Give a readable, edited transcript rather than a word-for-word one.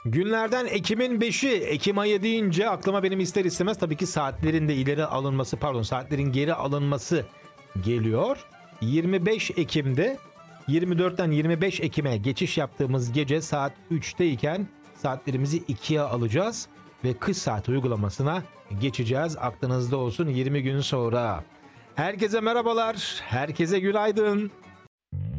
Günlerden Ekim'in 5'i, Ekim ayı deyince aklıma benim ister istemez tabii ki saatlerin de ileri alınması, saatlerin geri alınması geliyor. 25 Ekim'de 24'ten 25 Ekim'e geçiş yaptığımız gece saat 3'te iken saatlerimizi 2'ye alacağız ve kış saati uygulamasına geçeceğiz. Aklınızda olsun, 20 gün sonra. Herkese merhabalar, herkese günaydın.